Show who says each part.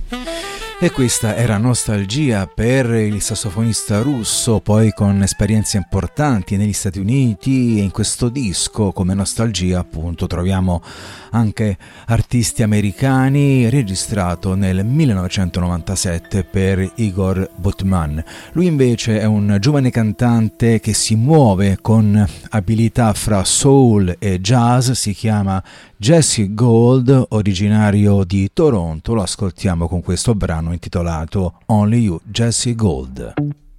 Speaker 1: E questa era Nostalgia per il sassofonista russo, poi con esperienze importanti negli Stati Uniti, e in questo disco come Nostalgia appunto troviamo anche artisti americani, registrato nel 1997 per Igor Butman. Lui invece è un giovane cantante che si muove con abilità fra soul e jazz, si chiama Jesse Gold, originario di Toronto. Lo ascoltiamo con questo brano intitolato Only You, Jesse Gold.